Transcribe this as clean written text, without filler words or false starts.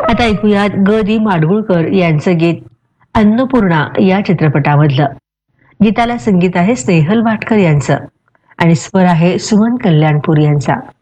आता ऐकूयात ग दी माडगुळकर यांचं गीत अन्नपूर्णा या चित्रपटामधलं. गीताला संगीत आहे स्नेहल भाटकर यांचं आणि स्वर आहे सुमन कल्याणपूर यांचा.